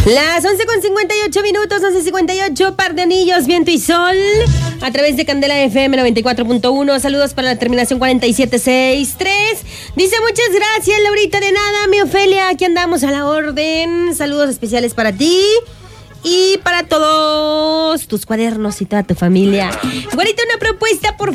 Las 11:58, 11:58, par de anillos, viento y sol, a través de Candela FM 94.1. Saludos para la terminación 4763. Dice muchas gracias, Laurita, de nada, mi Ofelia, aquí andamos a la orden. Saludos especiales para ti y para todos tus cuadernos y toda tu familia. Güerita, una propuesta, por